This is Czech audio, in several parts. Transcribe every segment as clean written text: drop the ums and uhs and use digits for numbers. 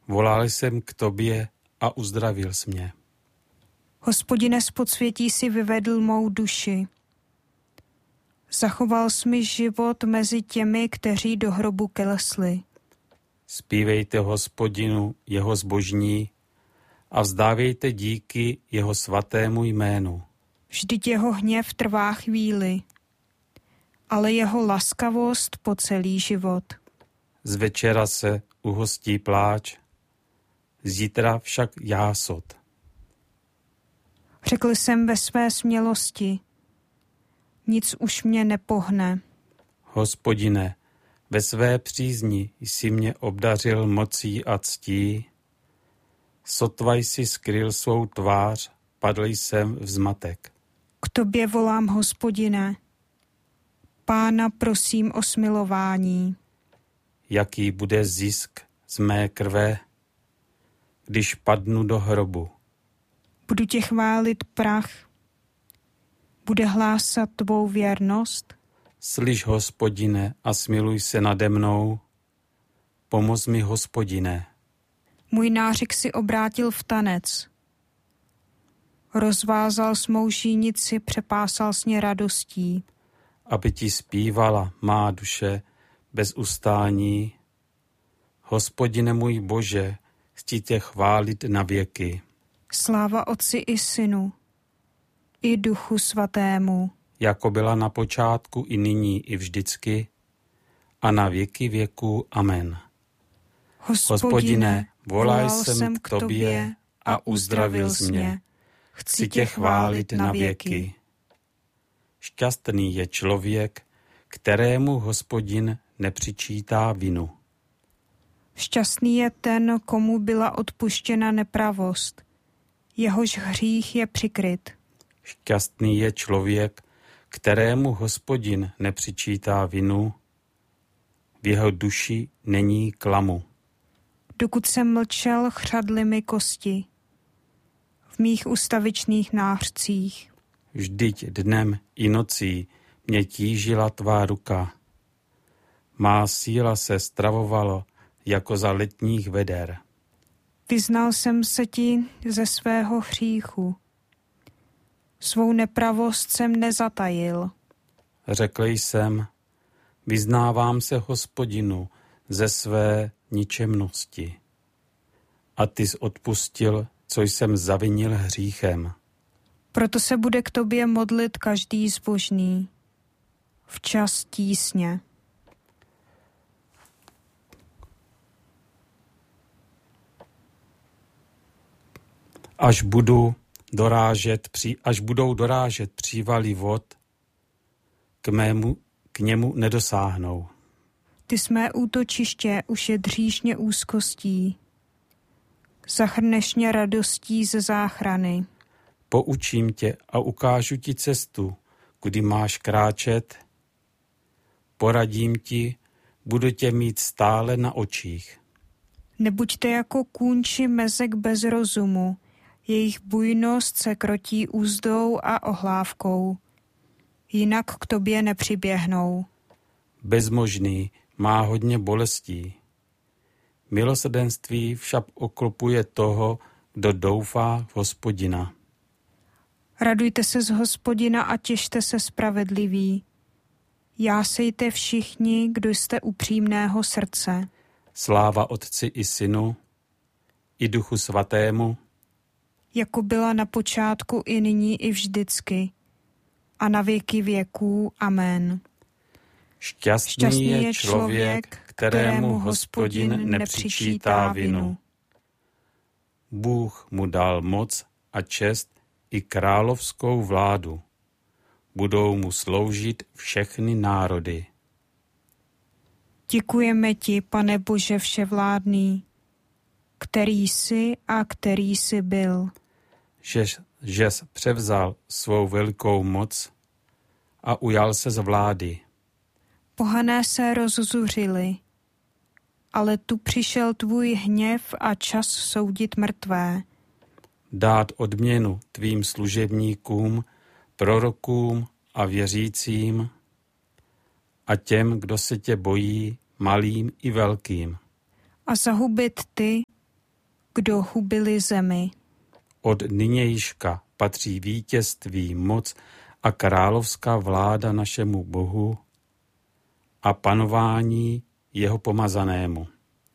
Volal jsem k tobě a uzdravil jsi mě. Hospodine, z podsvětí si vyvedl mou duši. Zachoval jsi mi život mezi těmi, kteří do hrobu klesli. Zpívejte Hospodinu jeho zbožní a vzdávejte díky jeho svatému jménu. Vždyť jeho hněv trvá chvíli, ale jeho laskavost po celý život. Z večera se uhostí pláč, zítra však jásot. Řekl jsem ve své smělosti, nic už mě nepohne. Hospodine, ve své přízni jsi mě obdařil mocí a ctí, sotva jsi skryl svou tvář, padl jsem v zmatek. K tobě volám, Hospodine, Pána prosím o smilování. Jaký bude zisk z mé krve, když padnu do hrobu? Budu tě chválit prach, bude hlásat tvou věrnost. Slyš, Hospodine, a smiluj se nade mnou, pomoz mi, Hospodine. Můj nářek si obrátil v tanec. Rozvázal s mou žínici, přepásal s ní radostí. Aby ti zpívala má duše bez ustání. Hospodine můj Bože, chci tě chválit na věky. Sláva Otci i Synu, i Duchu Svatému. Jako byla na počátku, i nyní, i vždycky, a na věky věků. Amen. Hospodine, volal jsem k tobě a uzdravil jsi mě. Chci tě chválit na věky. Šťastný je člověk, kterému Hospodin nepřičítá vinu. Šťastný je ten, komu byla odpuštěna nepravost, jehož hřích je přikryt. Šťastný je člověk, kterému Hospodin nepřičítá vinu, v jeho duši není klamu. Dokud jsem mlčel, chřadly mi kosti v mých ustavičných nářcích. Vždyť dnem i nocí mě tížila tvá ruka. Má síla se stravovalo jako za letních veder. Vyznal jsem se ti ze svého hříchu. Svou nepravost jsem nezatajil. Řekl jsem, vyznávám se Hospodinu ze své ničemnosti. A ty jsi odpustil, co jsem zavinil hříchem. Proto se bude k tobě modlit každý zbožný v čas tísně. Až budou dorážet přívaly vod, k němu nedosáhnou. Ty jsme útočiště už je dříšně úzkostí. Zachrneš mě radostí ze záchrany. Poučím tě a ukážu ti cestu, kudy máš kráčet. Poradím ti, budu tě mít stále na očích. Nebuďte jako kůnči mezek bez rozumu, jejich bujnost se krotí úzdou a ohlávkou. Jinak k tobě nepřiběhnou. Bezmožný má hodně bolestí. Milosrdenství však oklopuje toho, kdo doufá v Hospodina. Radujte se z Hospodina a těšte se spravedliví. Jásejte všichni, kdo jste upřímného srdce. Sláva Otci i Synu, i Duchu Svatému, jako byla na počátku, i nyní, i vždycky, a na věky věků. Amen. Šťastný je člověk, kterému Hospodin nepřičítá vinu. Bůh mu dal moc a čest i královskou vládu. Budou mu sloužit všechny národy. Děkujeme ti, Pane Bože vševládný, který jsi a který jsi byl. Že převzal svou velkou moc a ujal se z vlády. Pohané se rozzuřili, ale tu přišel tvůj hněv a čas soudit mrtvé. Dát odměnu tvým služebníkům, prorokům a věřícím a těm, kdo se tě bojí, malým i velkým. A zahubit ty, kdo hubili zemi. Od nynějška patří vítězství, moc a královská vláda našemu Bohu a panování jeho pomazanému.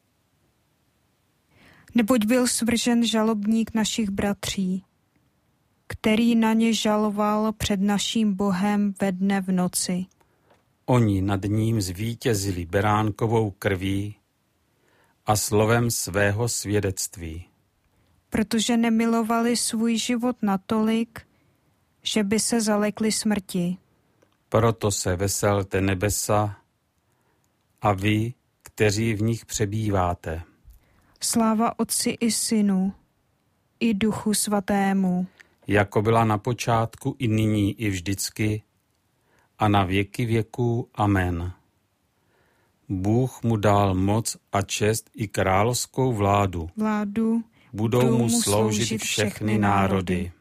Neboť byl svržen žalobník našich bratří, který na ně žaloval před naším Bohem ve dne v noci. Oni nad ním zvítězili beránkovou krví a slovem svého svědectví. Protože nemilovali svůj život natolik, že by se zalekli smrti. Proto se veselte nebesa a vy, kteří v nich přebýváte. Sláva Otci i Synu, i Duchu Svatému. Jako byla na počátku, i nyní, i vždycky, a na věky věků. Amen. Bůh mu dal moc a čest i královskou vládu. Budou mu sloužit všechny národy.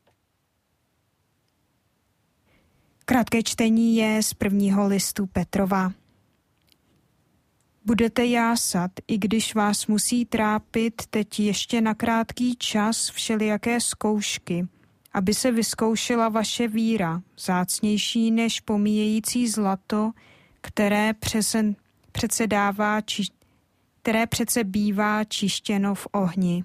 Krátké čtení je z 1. listu Petrova. Budete jásat, i když vás musí trápit teď ještě na krátký čas všelijaké zkoušky, aby se vyzkoušela vaše víra, vzácnější než pomíjející zlato, které přece bývá čištěno v ohni.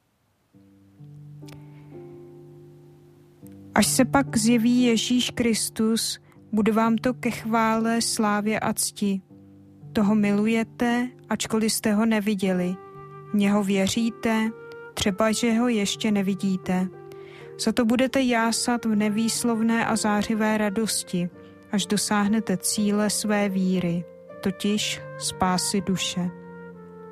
Až se pak zjeví Ježíš Kristus, bude vám to ke chvále, slávě a cti. Toho milujete, ačkoliv jste ho neviděli. V něho věříte, třeba že ho ještě nevidíte. Za to budete jásat v nevýslovné a zářivé radosti, až dosáhnete cíle své víry, totiž spásy duše.